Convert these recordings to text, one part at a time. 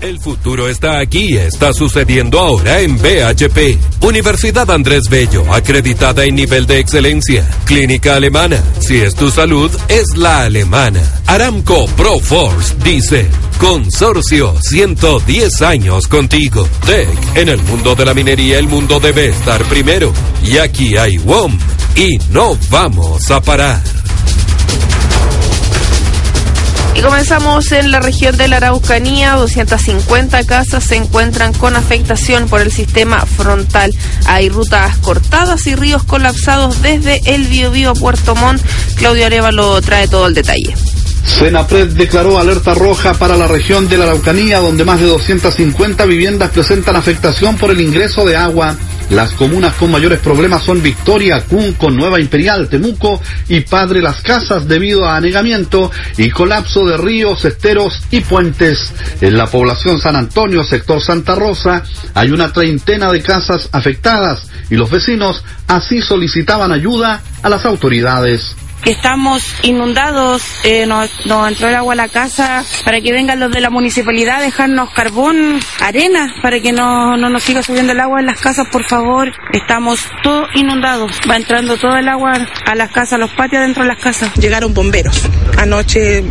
El futuro está aquí, está sucediendo ahora en BHP. Universidad Andrés Bello, acreditada en nivel de excelencia. Clínica alemana, si es tu salud, es la alemana. Aramco Proforce dice, consorcio, 110 años contigo. TEC, en el mundo de la minería el mundo debe estar primero. Y aquí hay WOM, y no vamos a parar. Y comenzamos en la región de la Araucanía. 250 casas se encuentran con afectación por el sistema frontal. Hay rutas cortadas y ríos colapsados desde el Biobío a Puerto Montt. Claudio Arévalo trae todo el detalle. Senapred declaró alerta roja para la región de la Araucanía, donde más de 250 viviendas presentan afectación por el ingreso de agua. Las comunas con mayores problemas son Victoria, Cunco, Nueva Imperial, Temuco y Padre Las Casas, debido a anegamiento y colapso de ríos, esteros y puentes. En la población San Antonio, sector Santa Rosa, hay una treintena de casas afectadas y los vecinos así solicitaban ayuda a las autoridades. Estamos inundados, nos entró el agua a la casa, para que vengan los de la municipalidad a dejarnos carbón, arena, para que no nos siga subiendo el agua en las casas, por favor. Estamos todos inundados, va entrando todo el agua a las casas, a los patios dentro de las casas. Llegaron bomberos anoche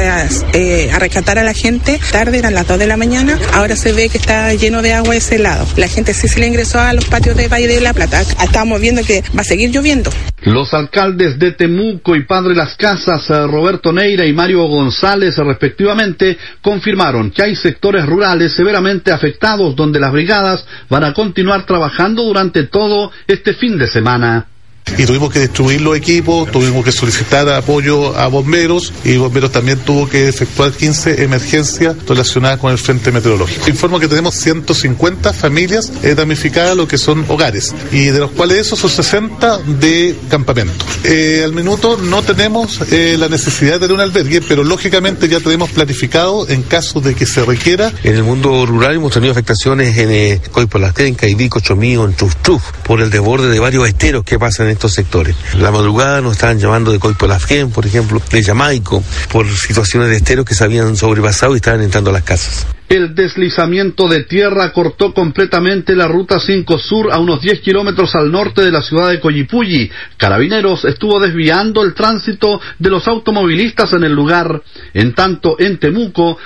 a rescatar a la gente, tarde, eran las 2 de la mañana, ahora se ve que está lleno de agua ese lado. La gente sí se le ingresó a los patios de Valle de la Plata, estamos viendo que va a seguir lloviendo. Los alcaldes de Temuco y Padre Las Casas, Roberto Neira y Mario González, respectivamente, confirmaron que hay sectores rurales severamente afectados donde las brigadas van a continuar trabajando durante todo este fin de semana. Y tuvimos que distribuir los equipos, tuvimos que solicitar apoyo a bomberos y bomberos también tuvo que efectuar 15 emergencias relacionadas con el frente meteorológico. Informo que tenemos 150 familias damnificadas, lo que son hogares, y de los cuales esos son 60 de campamento. Al minuto no tenemos la necesidad de tener un albergue, pero lógicamente ya tenemos planificado en caso de que se requiera. En el mundo rural hemos tenido afectaciones en Coipolasté, Caibí, Chomío, en Chufchuf, por el desborde de varios esteros que pasan en estos sectores. La madrugada nos estaban llamando de Coipolasté, por ejemplo, de Jamaico, por situaciones de esteros que se habían sobrepasado y estaban entrando a las casas. El deslizamiento de tierra cortó completamente la Ruta 5 Sur a unos 10 kilómetros al norte de la ciudad de Collipulli. Carabineros estuvo desviando el tránsito de los automovilistas en el lugar. En tanto, en Temuco,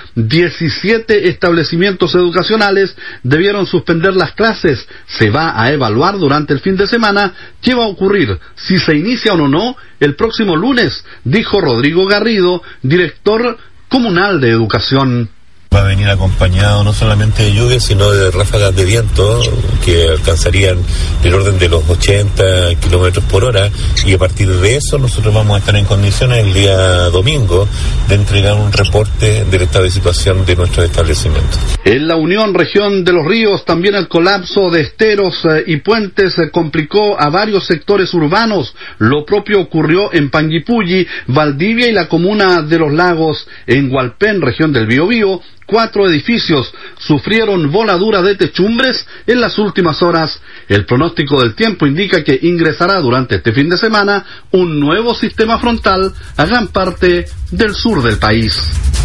17 establecimientos educacionales debieron suspender las clases. Se va a evaluar durante el fin de semana qué va a ocurrir, si se inicia o no el próximo lunes, dijo Rodrigo Garrido, director comunal de educación. Va a venir acompañado no solamente de lluvia, sino de ráfagas de viento que alcanzarían el orden de los 80 kilómetros por hora, y a partir de eso nosotros vamos a estar en condiciones el día domingo de entregar un reporte del estado de situación de nuestros establecimientos. En la Unión Región de los Ríos, también el colapso de esteros y puentes complicó a varios sectores urbanos. Lo propio ocurrió en Panguipulli, Valdivia y la comuna de Los Lagos. En Hualpén, región del Biobío, 4 edificios sufrieron voladura de techumbres en las últimas horas. El pronóstico del tiempo indica que ingresará durante este fin de semana un nuevo sistema frontal a gran parte del sur del país.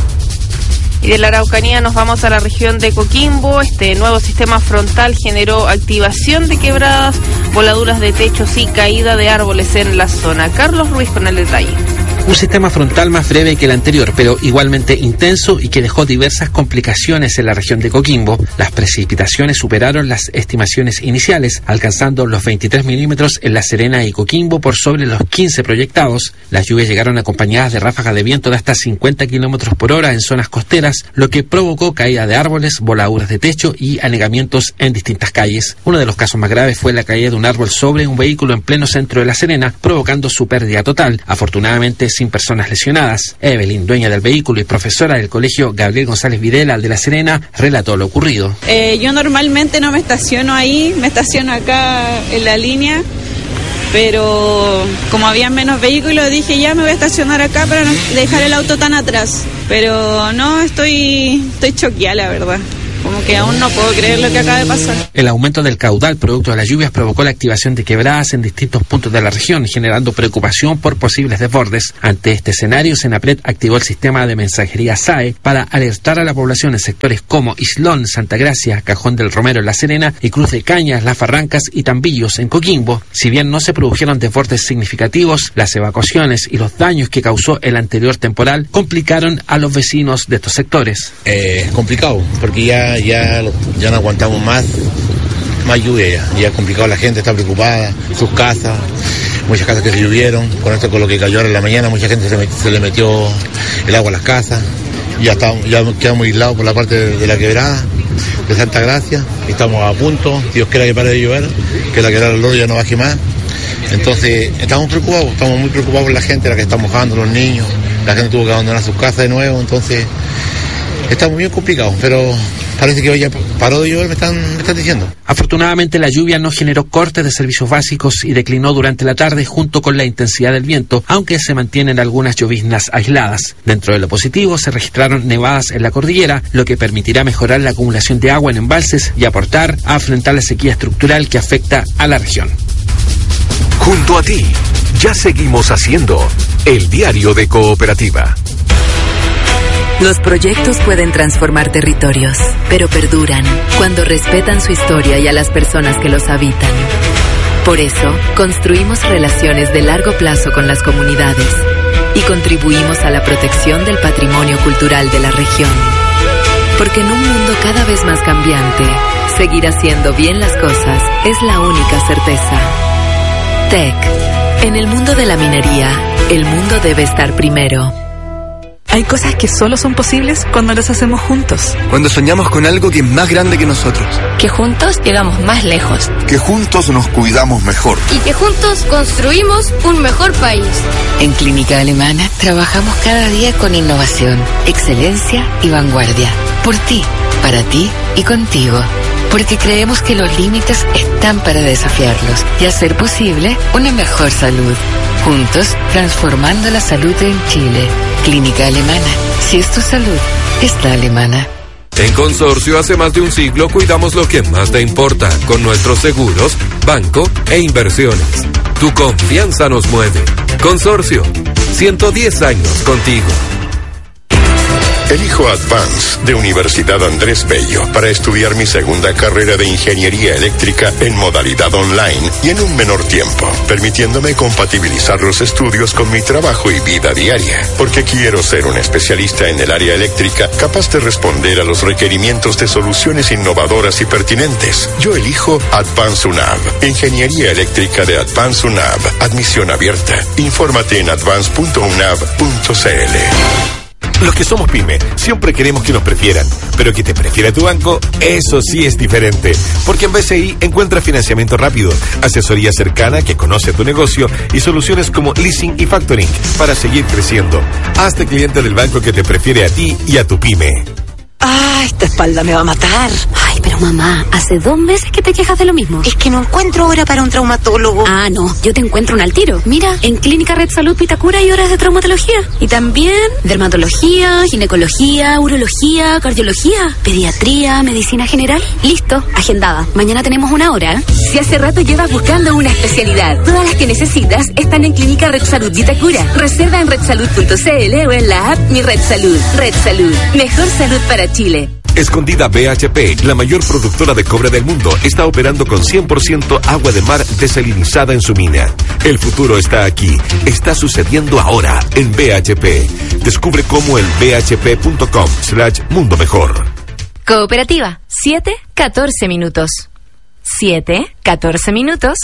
Y de la Araucanía nos vamos a la región de Coquimbo. Este nuevo sistema frontal generó activación de quebradas, voladuras de techos y caída de árboles en la zona. Carlos Ruiz con el detalle. Un sistema frontal más breve que el anterior, pero igualmente intenso y que dejó diversas complicaciones en la región de Coquimbo. Las precipitaciones superaron las estimaciones iniciales, alcanzando los 23 milímetros en La Serena y Coquimbo por sobre los 15 proyectados. Las lluvias llegaron acompañadas de ráfagas de viento de hasta 50 kilómetros por hora en zonas costeras, lo que provocó caída de árboles, voladuras de techo y anegamientos en distintas calles. Uno de los casos más graves fue la caída de un árbol sobre un vehículo en pleno centro de La Serena, provocando su pérdida total. Afortunadamente, sin personas lesionadas. Evelyn, dueña del vehículo y profesora del colegio Gabriel González Videla de La Serena, relató lo ocurrido. Yo normalmente no me estaciono ahí, me estaciono acá en la línea, pero como había menos vehículos dije ya me voy a estacionar acá para no dejar el auto tan atrás. Pero no, estoy choqueada, la verdad. como que aún no puedo creer lo que acaba de pasar. El aumento del caudal producto de las lluvias provocó la activación de quebradas en distintos puntos de la región, generando preocupación por posibles desbordes. Ante este escenario, Senapred activó el sistema de mensajería SAE para alertar a la población en sectores como Islón, Santa Gracia, Cajón del Romero en La Serena y Cruz de Cañas, Las Barrancas y Tambillos en Coquimbo. Si bien no se produjeron desbordes significativos, las evacuaciones y los daños que causó el anterior temporal complicaron a los vecinos de estos sectores. Complicado, porque ya no aguantamos más lluvia, ya es complicado, la gente está preocupada, sus casas, muchas casas que se llovieron, con esto con lo que cayó ahora en la mañana, mucha gente se le metió el agua a las casas, ya quedamos aislados por la parte de la quebrada de Santa Gracia, estamos a punto, Dios quiera que pare de llover, que la quebrada del Loro ya no baje más, entonces estamos muy preocupados por la gente, la que está mojando, los niños, la gente tuvo que abandonar sus casas de nuevo, entonces estamos bien complicados, pero parece que hoy ya paró de llover, me están diciendo. Afortunadamente la lluvia no generó cortes de servicios básicos y declinó durante la tarde junto con la intensidad del viento, aunque se mantienen algunas lloviznas aisladas. Dentro de lo positivo se registraron nevadas en la cordillera, lo que permitirá mejorar la acumulación de agua en embalses y aportar a afrontar la sequía estructural que afecta a la región. Junto a ti, ya seguimos haciendo el diario de Cooperativa. Los proyectos pueden transformar territorios, pero perduran cuando respetan su historia y a las personas que los habitan. Por eso, construimos relaciones de largo plazo con las comunidades y contribuimos a la protección del patrimonio cultural de la región. Porque en un mundo cada vez más cambiante, seguir haciendo bien las cosas es la única certeza. TEC. En el mundo de la minería, el mundo debe estar primero. Hay cosas que solo son posibles cuando las hacemos juntos. Cuando soñamos con algo que es más grande que nosotros. Que juntos llegamos más lejos. Que juntos nos cuidamos mejor. Y que juntos construimos un mejor país. En Clínica Alemana trabajamos cada día con innovación, excelencia y vanguardia. Por ti, para ti y contigo. Porque creemos que los límites están para desafiarlos y hacer posible una mejor salud. Juntos, transformando la salud en Chile. Clínica Alemana. Si es tu salud, es la alemana. En Consorcio, hace más de un siglo, cuidamos lo que más te importa con nuestros seguros, banco e inversiones. Tu confianza nos mueve. Consorcio, 110 años contigo. Elijo Advance de Universidad Andrés Bello para estudiar mi segunda carrera de Ingeniería Eléctrica en modalidad online y en un menor tiempo, permitiéndome compatibilizar los estudios con mi trabajo y vida diaria, porque quiero ser un especialista en el área eléctrica capaz de responder a los requerimientos de soluciones innovadoras y pertinentes. Yo elijo Advance UNAV, Ingeniería Eléctrica de Advance UNAV, admisión abierta. Infórmate en advance.unav.cl. Los que somos pyme siempre queremos que nos prefieran, pero que te prefiera tu banco, eso sí es diferente. Porque en BCI encuentras financiamiento rápido, asesoría cercana que conoce tu negocio y soluciones como leasing y factoring para seguir creciendo. Hazte cliente del banco que te prefiere a ti y a tu pyme. ¡Ah, esta espalda me va a matar! Ay, pero mamá, hace 2 meses que te quejas de lo mismo. Es que no encuentro hora para un traumatólogo. Ah, no, yo te encuentro un al tiro. Mira, en Clínica Red Salud Vitacura hay horas de traumatología. Y también dermatología, ginecología, urología, cardiología, pediatría, medicina general. Listo, agendada. Mañana tenemos una hora. Si hace rato llevas buscando una especialidad, todas las que necesitas están en Clínica Red Salud Vitacura. Reserva en redsalud.cl o en la app Mi Red Salud. Red Salud, mejor salud para Chile. Escondida BHP, la mayor productora de cobre del mundo, está operando con 100% agua de mar desalinizada en su mina. El futuro está aquí, está sucediendo ahora en BHP. Descubre cómo en bhp.com/mundo mejor. Cooperativa, 7-14 minutos. 7-14 minutos.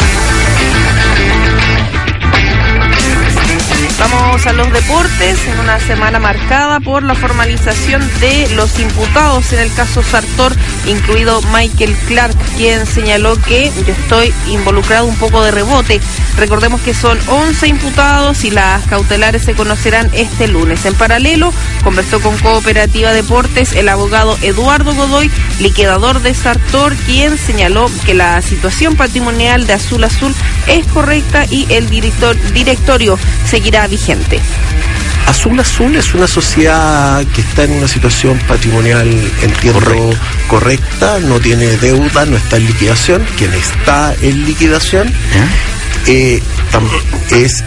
Vamos a los deportes en una semana marcada por la formalización de los imputados en el caso Sartor, incluido Michael Clark, quien señaló que yo estoy involucrado un poco de rebote. Recordemos que son 11 imputados y las cautelares se conocerán este lunes. En paralelo, conversó con Cooperativa Deportes el abogado Eduardo Godoy, liquidador de Sartor, quien señaló que la situación patrimonial de Azul Azul es correcta y el directorio seguirá vigente. Azul es una sociedad que está en una situación patrimonial, entiendo, correcta, no tiene deuda, no está en liquidación. Quien está en liquidación es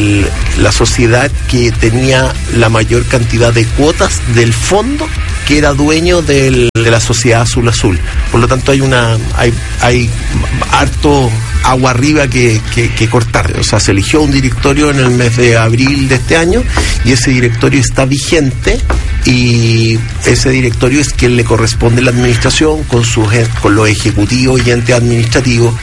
la sociedad que tenía la mayor cantidad de cuotas del fondo que era dueño de la sociedad Azul. Por lo tanto hay harto agua arriba que cortar. O sea, se eligió un directorio en el mes de abril de este año y ese directorio está vigente, y ese directorio es quien le corresponde la administración con los ejecutivos y entes administrativos.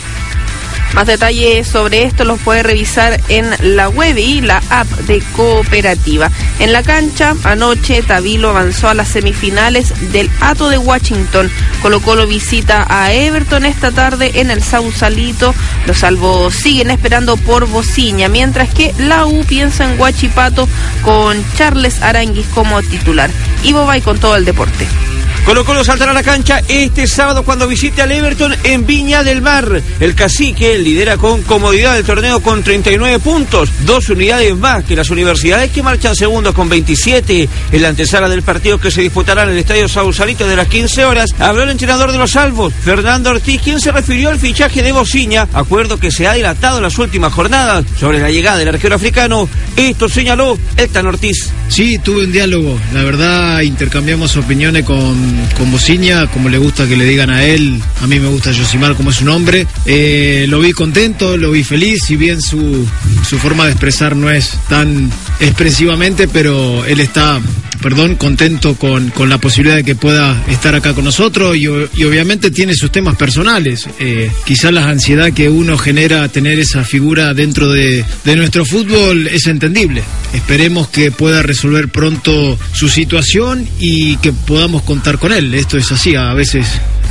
Más detalles sobre esto los puede revisar en la web y la app de Cooperativa. En la cancha, anoche Tabilo avanzó a las semifinales del Hato de Washington. Colo-Colo visita a Everton esta tarde en el Sausalito. Los salvos siguen esperando por Bociña, mientras que la U piensa en Huachipato con Charles Aranguis como titular. Ivo va con todo el deporte. Colo-Colo saltará a la cancha este sábado cuando visite al Everton en Viña del Mar. El Cacique lidera con comodidad el torneo con 39 puntos, 2 unidades más que las universidades, que marchan segundos con 27. En la antesala del partido que se disputará en el Estadio Sausalito de las 15 horas, habló el entrenador de los salvos, Fernando Ortiz, quien se refirió al fichaje de Bociña, acuerdo que se ha dilatado en las últimas jornadas. Sobre la llegada del arquero africano, esto señaló el Tan Ortiz. Sí, tuve un diálogo, la verdad intercambiamos opiniones con Bociña, como le gusta que le digan a él. A mí me gusta Yosimar como es su nombre. Lo vi contento, lo vi feliz, si bien su forma de expresar no es tan expresivamente, pero él está, contento con la posibilidad de que pueda estar acá con nosotros, y obviamente tiene sus temas personales. Quizás la ansiedad que uno genera tener esa figura dentro de nuestro fútbol es entendible. Esperemos que pueda resolver pronto su situación y que podamos contar con él. Esto es así, a veces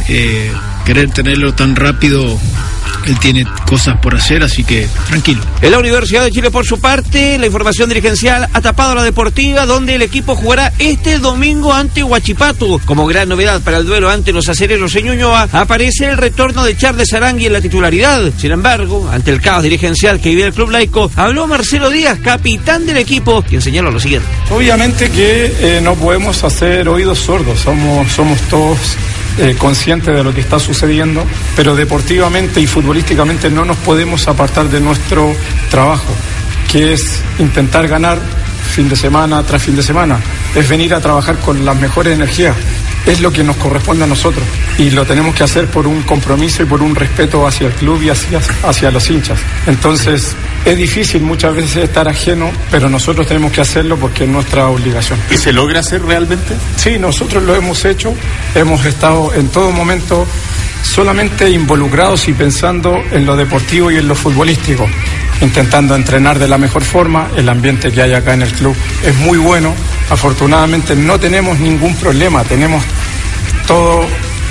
querer tenerlo tan rápido, él tiene cosas por hacer, así que tranquilo. En la Universidad de Chile, por su parte, la información dirigencial ha tapado a la Deportiva, donde el equipo jugará este domingo ante Huachipato. Como gran novedad para el duelo ante los acereros en Ñuñoa, aparece el retorno de Charles Arangui en la titularidad. Sin embargo, ante el caos dirigencial que vive el club laico, habló Marcelo Díaz, capitán del equipo, quien señaló lo siguiente. Obviamente que no podemos hacer oídos sordos, somos todos conscientes de lo que está sucediendo, pero deportivamente y futbolísticamente no nos podemos apartar de nuestro trabajo, que es intentar ganar fin de semana tras fin de semana, es venir a trabajar con las mejores energías. Es lo que nos corresponde a nosotros y lo tenemos que hacer por un compromiso y por un respeto hacia el club y hacia los hinchas. Entonces es difícil muchas veces estar ajeno, pero nosotros tenemos que hacerlo porque es nuestra obligación. ¿Y se logra hacer realmente? Sí, nosotros lo hemos hecho, hemos estado en todo momento solamente involucrados y pensando en lo deportivo y en lo futbolístico, intentando entrenar de la mejor forma. El ambiente que hay acá en el club es muy bueno. Afortunadamente no tenemos ningún problema, tenemos todo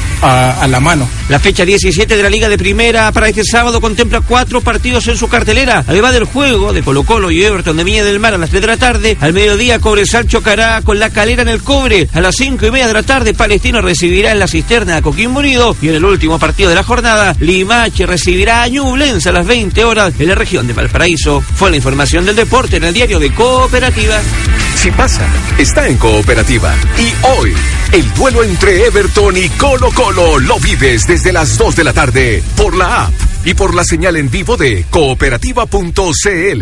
a la mano. La fecha 17 de la Liga de Primera para este sábado contempla 4 partidos en su cartelera. Además del juego de Colo-Colo y Everton de Viña del Mar a las 3 de la tarde, al mediodía Cobresal chocará con La Calera en el Cobre. A las 5:30 de la tarde, Palestino recibirá en la Cisterna a Coquimbo Unido, y en el último partido de la jornada, Limache recibirá a Ñublense a las 20 horas en la región de Valparaíso. Fue la información del deporte en el diario de Cooperativa. Si pasa, está en Cooperativa. Y hoy, el duelo entre Everton y Colo-Colo lo vives desde las 2 de la tarde por la app y por la señal en vivo de cooperativa.cl.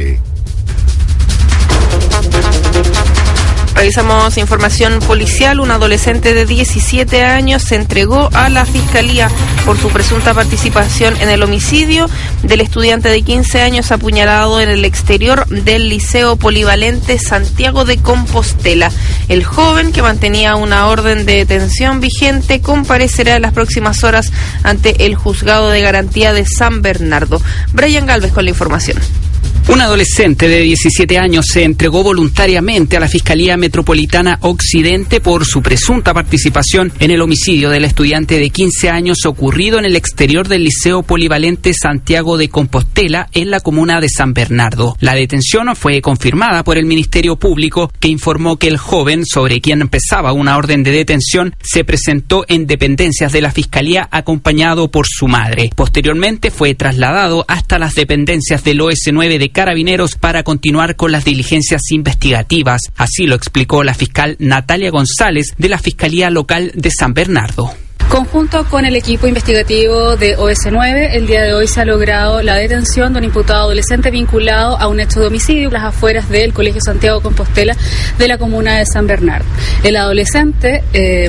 Revisamos información policial. Un adolescente de 17 años se entregó a la Fiscalía por su presunta participación en el homicidio del estudiante de 15 años apuñalado en el exterior del Liceo Polivalente Santiago de Compostela. El joven, que mantenía una orden de detención vigente, comparecerá en las próximas horas ante el Juzgado de Garantía de San Bernardo. Brian Galvez con la información. Un adolescente de 17 años se entregó voluntariamente a la Fiscalía Metropolitana Occidente por su presunta participación en el homicidio del estudiante de 15 años ocurrido en el exterior del Liceo Polivalente Santiago de Compostela, en la comuna de San Bernardo. La detención fue confirmada por el Ministerio Público, que informó que el joven, sobre quien pesaba una orden de detención, se presentó en dependencias de la Fiscalía acompañado por su madre. Posteriormente fue trasladado hasta las dependencias del OS9 de Carabineros para continuar con las diligencias investigativas. Así lo explicó la fiscal Natalia González de la Fiscalía Local de San Bernardo. Conjunto con el equipo investigativo de OS9, el día de hoy se ha logrado la detención de un imputado adolescente vinculado a un hecho de homicidio en las afueras del Colegio Santiago Compostela de la comuna de San Bernardo. El adolescente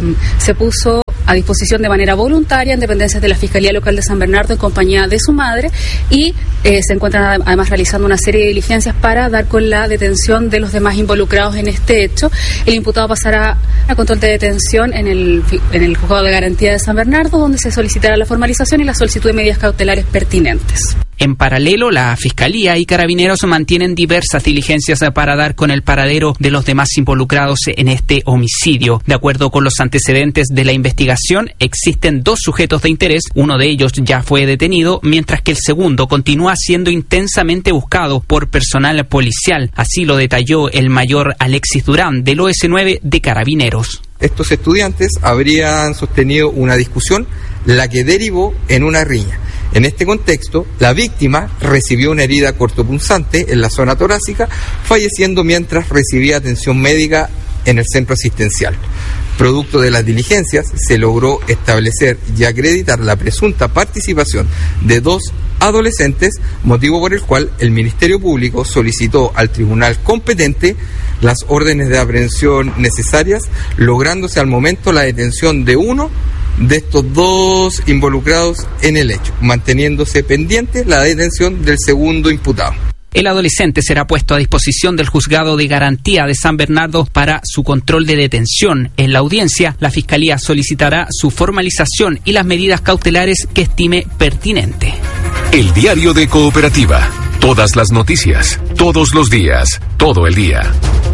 se puso a disposición de manera voluntaria en dependencias de la Fiscalía Local de San Bernardo en compañía de su madre y se encuentran además realizando una serie de diligencias para dar con la detención de los demás involucrados en este hecho. El imputado pasará a control de detención en el Juzgado de Garantía de San Bernardo, donde se solicitará la formalización y la solicitud de medidas cautelares pertinentes. En paralelo, la Fiscalía y Carabineros mantienen diversas diligencias para dar con el paradero de los demás involucrados en este homicidio. De acuerdo con los antecedentes de la investigación, existen 2 sujetos de interés. Uno de ellos ya fue detenido, mientras que el segundo continúa siendo intensamente buscado por personal policial. Así lo detalló el mayor Alexis Durán, del OS9 de Carabineros. Estos estudiantes habrían sostenido una discusión, la que derivó en una riña. En este contexto, la víctima recibió una herida cortopunzante en la zona torácica, falleciendo mientras recibía atención médica en el centro asistencial. Producto de las diligencias, se logró establecer y acreditar la presunta participación de 2 adolescentes, motivo por el cual el Ministerio Público solicitó al tribunal competente las órdenes de aprehensión necesarias, lográndose al momento la detención de uno de estos 2 involucrados en el hecho, manteniéndose pendiente la detención del segundo imputado. El adolescente será puesto a disposición del Juzgado de Garantía de San Bernardo para su control de detención. En la audiencia, la Fiscalía solicitará su formalización y las medidas cautelares que estime pertinente. El diario de Cooperativa. Todas las noticias, todos los días, todo el día.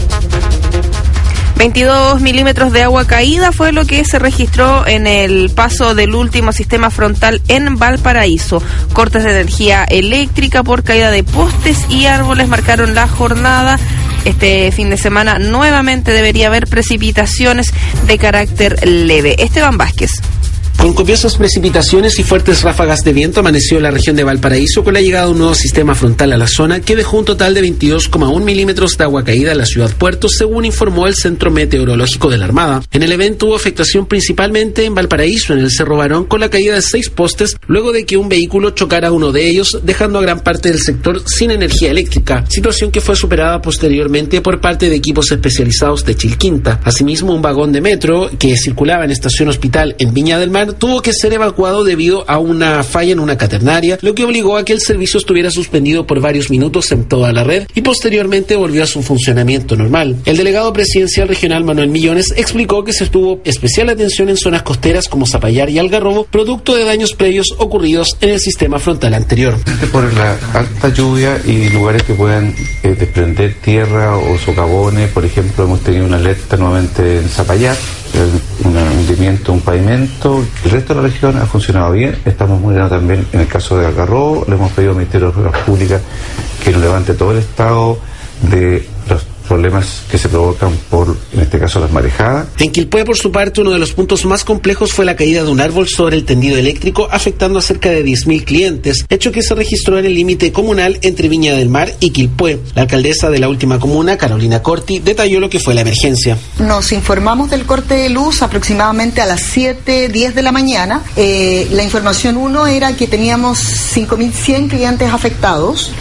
22 milímetros de agua caída fue lo que se registró en el paso del último sistema frontal en Valparaíso. Cortes de energía eléctrica por caída de postes y árboles marcaron la jornada. Este fin de semana nuevamente debería haber precipitaciones de carácter leve. Esteban Vázquez. Con copiosas precipitaciones y fuertes ráfagas de viento amaneció la región de Valparaíso con la llegada de un nuevo sistema frontal a la zona que dejó un total de 22,1 milímetros de agua caída en la ciudad puerto, según informó el Centro Meteorológico de la Armada. En el evento hubo afectación principalmente en Valparaíso, en el Cerro Barón, con la caída de 6 postes luego de que un vehículo chocara a uno de ellos, dejando a gran parte del sector sin energía eléctrica, situación que fue superada posteriormente por parte de equipos especializados de Chilquinta. Asimismo, un vagón de metro que circulaba en Estación Hospital en Viña del Mar tuvo que ser evacuado debido a una falla en una caternaria, lo que obligó a que el servicio estuviera suspendido por varios minutos en toda la red y posteriormente volvió a su funcionamiento normal. El delegado presidencial regional Manuel Millones explicó que se tuvo especial atención en zonas costeras como Zapallar y Algarrobo, producto de daños previos ocurridos en el sistema frontal anterior. Por la alta lluvia y lugares que puedan desprender tierra o socavones, por ejemplo, hemos tenido una alerta nuevamente en Zapallar, un hundimiento, un pavimento. El resto de la región ha funcionado bien. Estamos muy bien también en el caso de Algarrobo. Le hemos pedido al Ministerio de Obras Públicas que nos levante todo el estado de los problemas que se provocan por, en este caso, las marejadas. En Quilpué, por su parte, uno de los puntos más complejos fue la caída de un árbol sobre el tendido eléctrico, afectando a cerca de 10.000 clientes, hecho que se registró en el límite comunal entre Viña del Mar y Quilpué. La alcaldesa de la última comuna, Carolina Corti, detalló lo que fue la emergencia. Nos informamos del corte de luz aproximadamente a las 7:10 de la mañana. La información 1 era que teníamos 5.100 clientes afectados.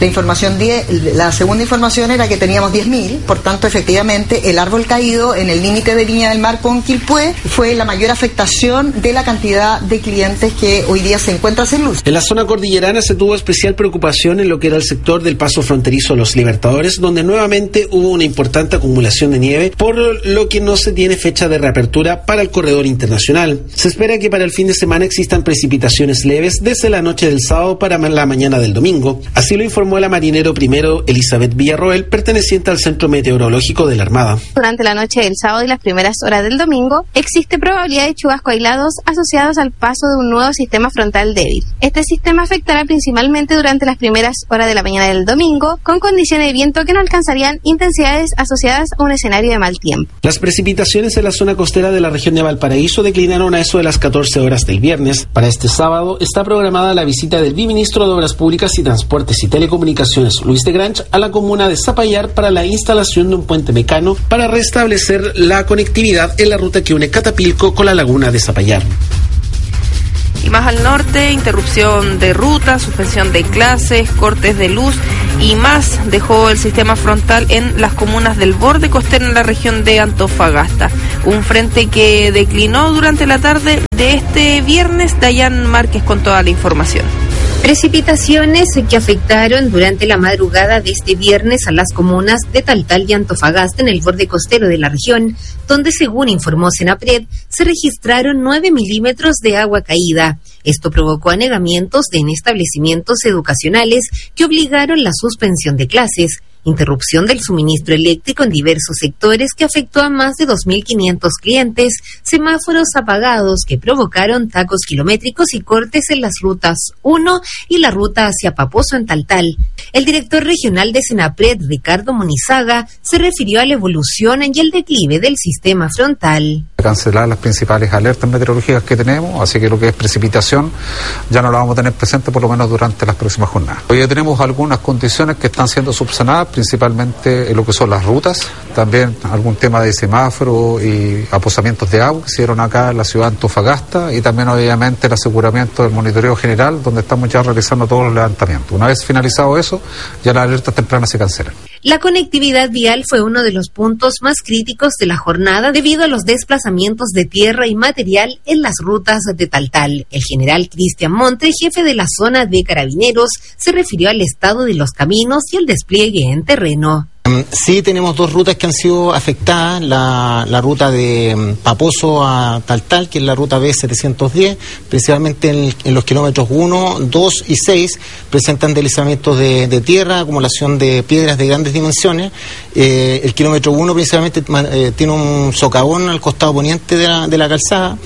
La segunda información era que teníamos 10.000. Por tanto, efectivamente, el árbol caído en el límite de Viña del Mar con Quilpué fue la mayor afectación de la cantidad de clientes que hoy día se encuentra sin luz. En la zona cordillerana se tuvo especial preocupación en lo que era el sector del paso fronterizo Los Libertadores, donde nuevamente hubo una importante acumulación de nieve, por lo que no se tiene fecha de reapertura para el corredor internacional. Se espera que para el fin de semana existan precipitaciones leves desde la noche del sábado para la mañana del domingo. Así lo informó la marinero primero Elizabeth Villarroel, perteneciente al Centro Meteorológico Meteorológico de la Armada. Durante la noche del sábado y las primeras horas del domingo, existe probabilidad de chubascos aislados asociados al paso de un nuevo sistema frontal débil. Este sistema afectará principalmente durante las primeras horas de la mañana del domingo, con condiciones de viento que no alcanzarían intensidades asociadas a un escenario de mal tiempo. Las precipitaciones en la zona costera de la región de Valparaíso declinaron a eso de las 14 horas del viernes. Para este sábado está programada la visita del viceministro de Obras Públicas y Transportes y Telecomunicaciones, Luis de Granch, a la comuna de Zapallar para la instalación de un puente mecano para restablecer la conectividad en la ruta que une Catapilco con la laguna de Zapallar. Y más al norte, interrupción de ruta, suspensión de clases, cortes de luz y más dejó el sistema frontal en las comunas del borde costero en la región de Antofagasta. Un frente que declinó durante la tarde de este viernes. Dayan Márquez con toda la información. Precipitaciones que afectaron durante la madrugada de este viernes a las comunas de Taltal y Antofagasta en el borde costero de la región, donde, según informó Senapred, se registraron 9 milímetros de agua caída. Esto provocó anegamientos en establecimientos educacionales que obligaron la suspensión de clases, interrupción del suministro eléctrico en diversos sectores que afectó a más de 2.500 clientes, semáforos apagados que provocaron tacos kilométricos y cortes en las rutas 1 y la ruta hacia Paposo en Taltal. El director regional de Senapred, Ricardo Monizaga, se refirió a la evolución y el declive del sistema frontal. Cancelar las principales alertas meteorológicas que tenemos, así que lo que es precipitación ya no la vamos a tener presente por lo menos durante las próximas jornadas. Hoy ya tenemos algunas condiciones que están siendo subsanadas, principalmente en lo que son las rutas, también algún tema de semáforo y aposamientos de agua que se dieron acá en la ciudad de Antofagasta, y también obviamente el aseguramiento del monitoreo general, donde estamos ya realizando todos los levantamientos. Una vez finalizado eso, ya las alertas tempranas se cancelan. La conectividad vial fue uno de los puntos más críticos de la jornada debido a los desplazamientos de tierra y material en las rutas de Taltal. El general Cristian Monte, jefe de la zona de Carabineros, se refirió al estado de los caminos y el despliegue en terreno. Sí, tenemos dos rutas que han sido afectadas, la ruta de Paposo a Taltal, que es la ruta B710, principalmente en los kilómetros 1, 2 y 6, presentan deslizamientos de tierra, acumulación de piedras de grandes dimensiones. El kilómetro 1 principalmente tiene un socavón al costado poniente de la calzada,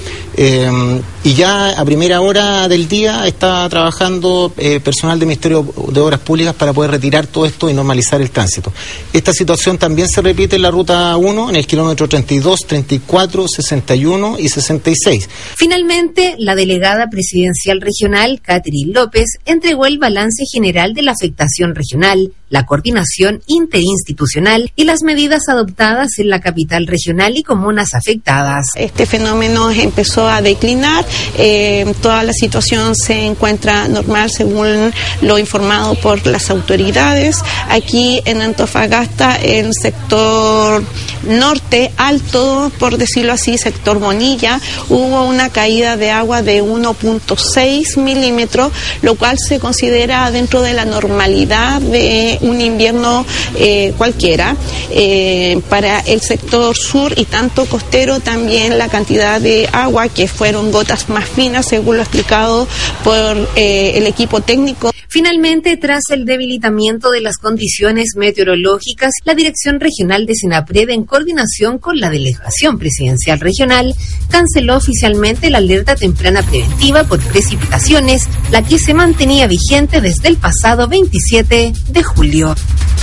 y ya a primera hora del día está trabajando personal del Ministerio de Obras Públicas para poder retirar todo esto y normalizar el tránsito. Esta situación también se repite en la ruta 1, en el kilómetro 32, 34, 61 y 66. Finalmente, la delegada presidencial regional, Catherine López, entregó el balance general de la afectación regional, la coordinación interinstitucional y las medidas adoptadas en la capital regional y comunas afectadas. Este fenómeno empezó a declinar, toda la situación se encuentra normal según lo informado por las autoridades. Aquí en Antofagasta, el sector norte alto, por decirlo así, sector Bonilla, hubo una caída de agua de 1.6 milímetros, lo cual se considera dentro de la normalidad de un invierno cualquiera. Para el sector sur y tanto costero, también la cantidad de agua, que fueron gotas más finas, según lo explicado por el equipo técnico. Finalmente, tras el debilitamiento de las condiciones meteorológicas, la Dirección Regional de Senapred, en coordinación con la Delegación Presidencial Regional, canceló oficialmente la alerta temprana preventiva por precipitaciones, la que se mantenía vigente desde el pasado 27 de julio.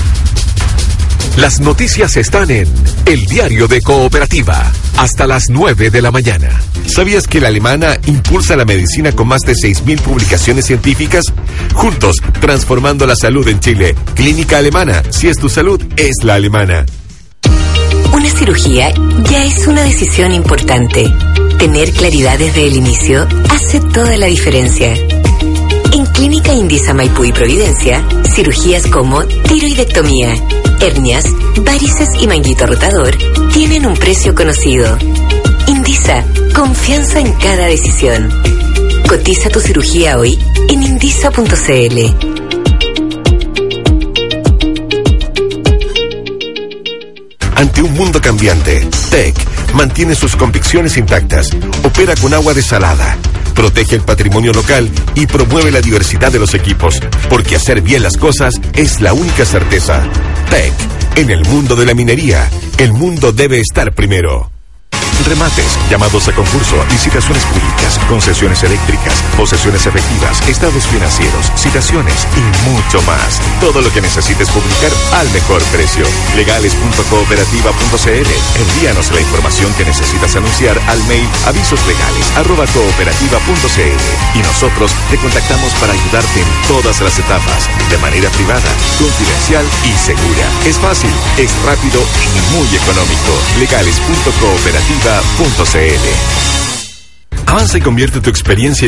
Las noticias están en El Diario de Cooperativa, hasta las 9 de la mañana. ¿Sabías que la Alemana impulsa la medicina con más de 6.000 publicaciones científicas? Juntos, transformando la salud en Chile. Clínica Alemana, si es tu salud, es la alemana. Una cirugía ya es una decisión importante. Tener claridad desde el inicio hace toda la diferencia. En Clínica Indisa Maipú y Providencia, cirugías como tiroidectomía, hernias, varices y manguito rotador tienen un precio conocido. Indisa, confianza en cada decisión. Cotiza tu cirugía hoy en indisa.cl. Ante un mundo cambiante, TEC mantiene sus convicciones intactas, opera con agua desalada, protege el patrimonio local y promueve la diversidad de los equipos, porque hacer bien las cosas es la única certeza. TEC, En el mundo de la minería, el mundo debe estar primero. Remates, llamados a concurso, licitaciones públicas, concesiones eléctricas, posesiones efectivas, estados financieros, citaciones y mucho más. Todo lo que necesites publicar al mejor precio. Legales.cooperativa.cl. Envíanos la información que necesitas anunciar al mail avisoslegales@cooperativa.cl y nosotros te contactamos para ayudarte en todas las etapas, de manera privada, confidencial y segura. Es fácil, es rápido y muy económico. Legales.cooperativa.cl. Avanza y convierte tu experiencia